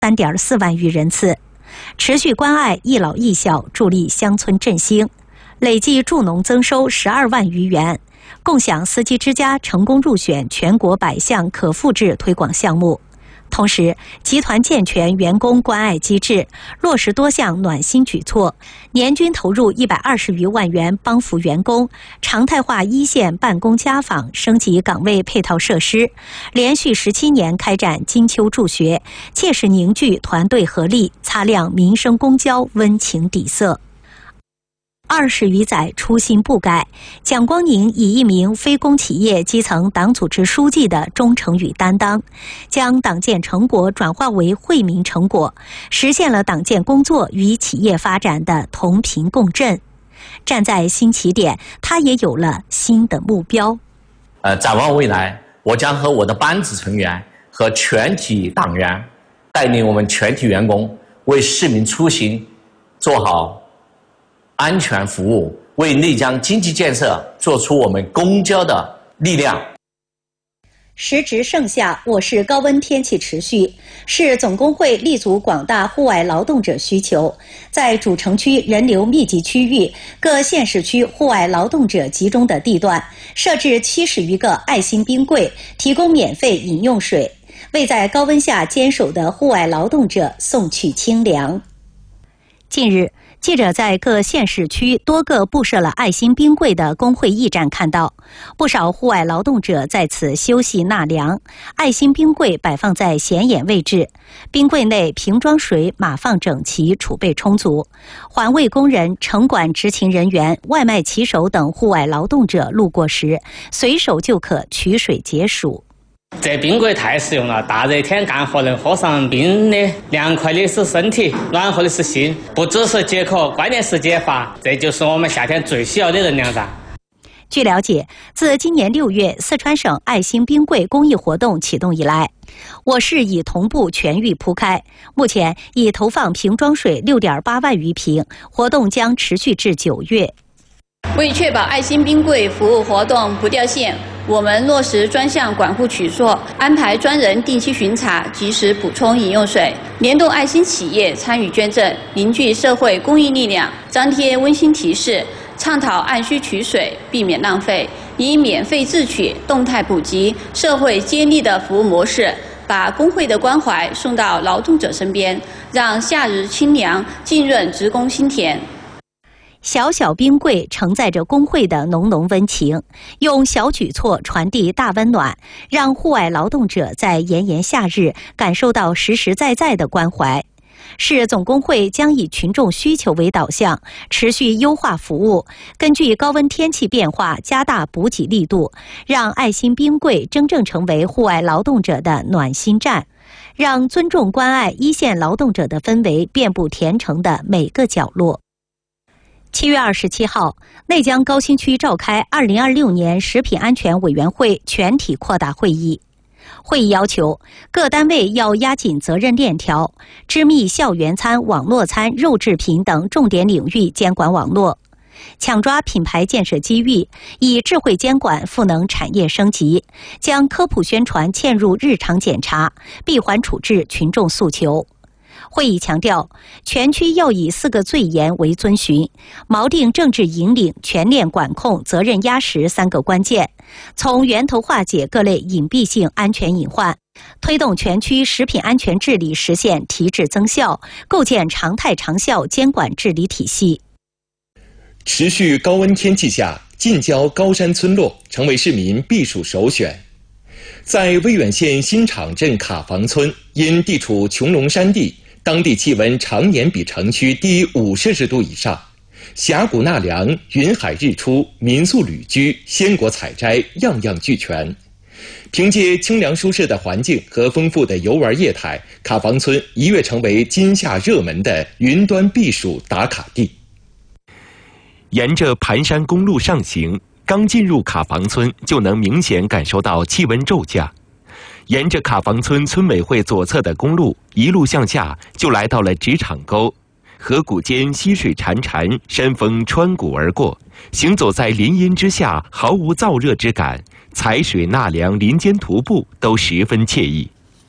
3.4万余人次，持续关爱一老一小，助力乡村振兴，累计助农增收12万余元，共享司机之家成功入选全国100项可复制推广项目。同时，集团健全员工关爱机制，落实多项暖心举措，年均投入120余万元帮扶员工，常态化一线办公家访，升级岗位配套设施，连续17年开展金秋助学，切实凝聚团队合力，擦亮民生公交温情底色。20余载初心不改，蒋光宁以一名非公企业基层党组织书记的忠诚与担当，将党建成果转化为惠民成果，实现了党建工作与企业发展的同频共振。站在新起点，他也有了新的目标。 展望未来，我将和我的班子成员和全体党员，带领我们全体员工为市民出行做好安全服务，为内江经济建设做出我们公交的力量。 时值盛夏，我市高温天气持续，市总工会立足广大户外劳动者需求，在主城区人流密集区域、各县市区户外劳动者集中的地段，设置70余个爱心冰柜，提供免费饮用水，为在高温下坚守的户外劳动者送去清凉。近日，记者在各县市区多个布设了爱心冰柜的工会驿站看到，不少户外劳动者在此休息纳凉。爱心冰柜摆放在显眼位置，冰柜内瓶装水码放整齐，储备充足。环卫工人、城管执勤人员、外卖骑手等户外劳动者路过时，随手就可取水解暑。 这冰柜太实用了，大热天干活能喝上冰的，凉快的是身体，暖和的是心，不只是解渴，关键是解乏，这就是我们夏天最需要的能量噻。 据了解，自今年6月四川省爱心冰柜公益活动启动以来，我市已同步全域铺开，目前已投放瓶装水6.8万余瓶，活动将持续至9月。 为确保爱心冰柜服务活动不掉线，我们落实专项管护取措，安排专人定期巡查，及时补充饮用水，联动爱心企业参与捐赠，凝聚社会公益力量，张贴温馨提示，倡导按需取水，避免浪费，以免费自取、动态补给、社会接力的服务模式，把工会的关怀送到劳动者身边，让夏日清凉浸润职工心田。 小小冰柜承载着工会的浓浓温情，用小举措传递大温暖，让户外劳动者在炎炎夏日感受到实实在在的关怀。市总工会将以群众需求为导向，持续优化服务，根据高温天气变化加大补给力度，让爱心冰柜真正成为户外劳动者的暖心站，让尊重关爱一线劳动者的氛围遍布田城的每个角落。7月27号，内江高新区召开2026年食品安全委员会全体扩大会议。会议要求各单位要压紧责任链条，织密校园餐、网络餐、肉制品等重点领域监管网络，抢抓品牌建设机遇，以智慧监管赋能产业升级，将科普宣传嵌入日常检查，闭环处置群众诉求。会议强调，全区要以4个最严为遵循，锚定政治引领、全链管控、责任压实3个关键，从源头化解各类隐蔽性安全隐患，推动全区食品安全治理实现提质增效，构建常态长效监管治理体系。 持续高温天气下，近郊高山村落成为市民避暑首选。在威远县新场镇卡房村，因地处穹隆山地，当地气温常年比城区低5°C以上，峡谷纳凉、云海日出、民宿旅居、鲜果采摘，样样俱全。凭借清凉舒适的环境和丰富的游玩业态，卡房村一跃成为今夏热门的云端避暑打卡地。 沿着盘山公路上行，刚进入卡房村就能明显感受到气温骤降。沿着卡房村村委会左侧的公路一路向下，就来到了职场沟。河谷间溪水潺潺，山峰穿谷而过，行走在林荫之下，毫无燥热之感。采水纳凉、林间徒步都十分惬意。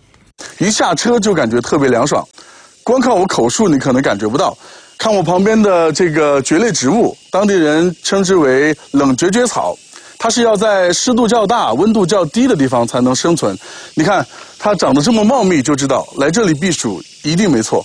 一下车就感觉特别凉爽。光靠我口述你可能感觉不到，看我旁边的这个蕨类植物，当地人称之为冷蕨蕨草，它是要在湿度较大、温度较低的地方才能生存。你看它长得这么茂密，就知道来这里避暑一定没错。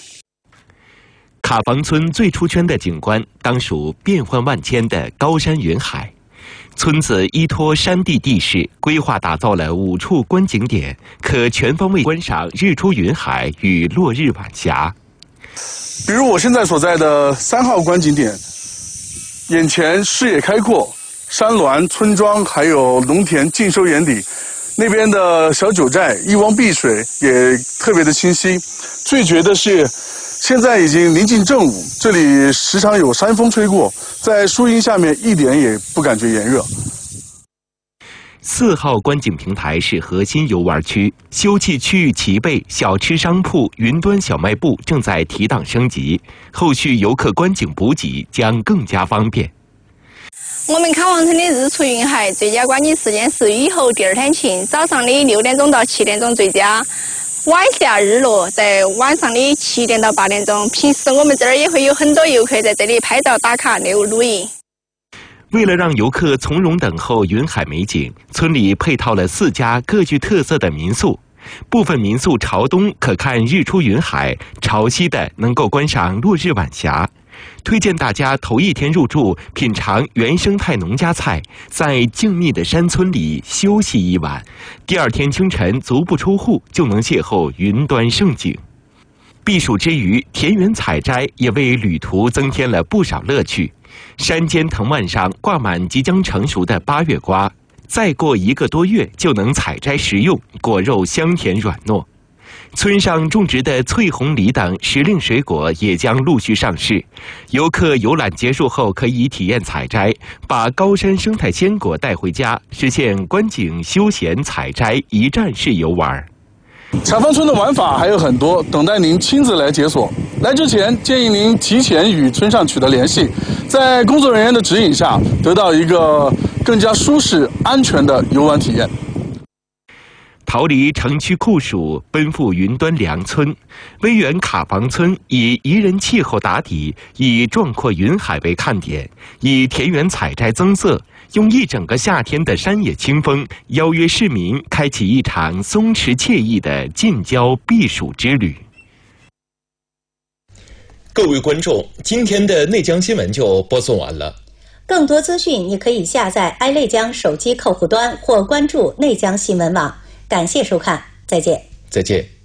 卡房村最出圈的景观当属变幻万千的高山云海。村子依托山地地势，规划打造了5处观景点，可全方位观赏日出云海与落日晚霞。 比如我现在所在的3号观景点，眼前视野开阔，山峦、村庄还有农田尽收眼底，那边的小九寨一汪碧水也特别的清晰。最绝的是，现在已经临近正午，这里时常有山风吹过，在树荫下面一点也不感觉炎热。 4号观景平台是核心游玩区，休憩区域齐备，小吃商铺、云端小卖部正在提档升级，后续游客观景补给将更加方便。 我们卡房村的日出云海最佳观景时间是雨后第2天晴，早上的6点钟到7点钟最佳。晚霞日落在晚上的7点到8点钟，平时我们这儿也会有很多游客在这里拍照打卡、露营。 为了让游客从容等候云海美景，村里配套了4家各具特色的民宿。部分民宿朝东可看日出云海，朝西的能够观赏落日晚霞。推荐大家头1天入住，品尝原生态农家菜，在静谧的山村里休息1晚。第2天清晨足不出户就能邂逅云端盛景。避暑之余，田园采摘也为旅途增添了不少乐趣。山间藤蔓上挂满即将成熟的8月瓜，再过1个多月就能采摘食用，果肉香甜软糯。村上种植的翠红梨等时令水果也将陆续上市，游客游览结束后可以体验采摘，把高山生态鲜果带回家，实现观景、休闲、采摘一站式游玩。 卡房村的玩法还有很多，等待您亲自来解锁。来之前建议您提前与村上取得联系，在工作人员的指引下，得到一个更加舒适、安全的游玩体验。 逃离城区酷暑，奔赴云端凉村，威远卡房村以宜人气候打底，以壮阔云海为看点，以田园采摘增色，用1整个夏天的山野清风，邀约市民开启一场松弛惬意的近郊避暑之旅。 各位观众，今天的内江新闻就播送完了。 更多资讯你可以下载爱内江手机客户端或关注内江新闻网。感谢收看，再见。 再见。